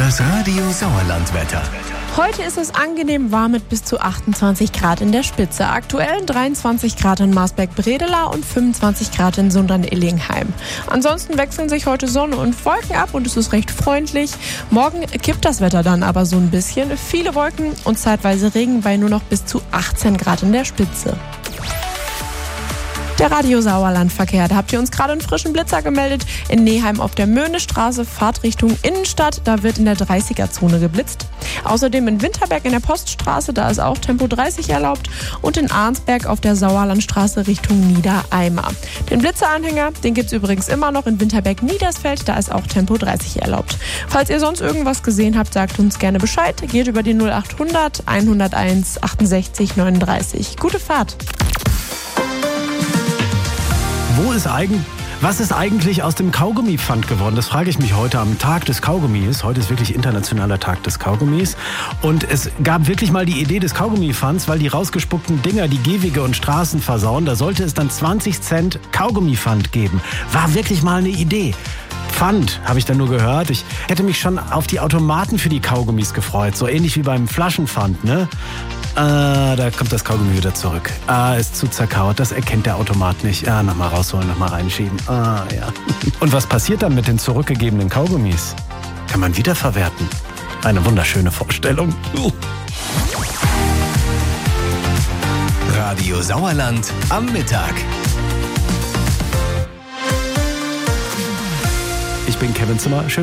Das Radio Sauerland-Wetter. Heute ist es angenehm warm mit bis zu 28 Grad in der Spitze. Aktuell 23 Grad in Marsberg-Bredela und 25 Grad in Sundern-Illingheim. Ansonsten wechseln sich heute Sonne und Wolken ab und es ist recht freundlich. Morgen kippt das Wetter dann aber so ein bisschen. Viele Wolken und zeitweise Regen bei nur noch bis zu 18 Grad in der Spitze. Der Radio Sauerland-Verkehr, da habt ihr uns gerade einen frischen Blitzer gemeldet. In Neheim auf der Möhnestraße, Fahrtrichtung Innenstadt, da wird in der 30er-Zone geblitzt. Außerdem in Winterberg in der Poststraße, da ist auch Tempo 30 erlaubt. Und in Arnsberg auf der Sauerlandstraße Richtung Niedereimer. Den Blitzeranhänger, den gibt's übrigens immer noch in Winterberg-Niedersfeld, da ist auch Tempo 30 erlaubt. Falls ihr sonst irgendwas gesehen habt, sagt uns gerne Bescheid. Geht über die 0800 101 68 39. Gute Fahrt! Was ist eigentlich aus dem Kaugummipfand geworden? Das frage ich mich heute am Tag des Kaugummis. Heute ist wirklich internationaler Tag des Kaugummis. Und es gab wirklich mal die Idee des Kaugummipfands, weil die rausgespuckten Dinger die Gehwege und Straßen versauen. Da sollte es dann 20 Cent Kaugummipfand geben. War wirklich mal eine Idee. Pfand, habe ich dann nur gehört. Ich hätte mich schon auf die Automaten für die Kaugummis gefreut. So ähnlich wie beim Flaschenpfand, ne? Da kommt das Kaugummi wieder zurück. Ist zu zerkaut, das erkennt der Automat nicht. Nochmal rausholen, nochmal reinschieben. Ja. Und was passiert dann mit den zurückgegebenen Kaugummis? Kann man wiederverwerten. Eine wunderschöne Vorstellung. Radio Sauerland am Mittag. Ich bin Kevin Zimmer. Schön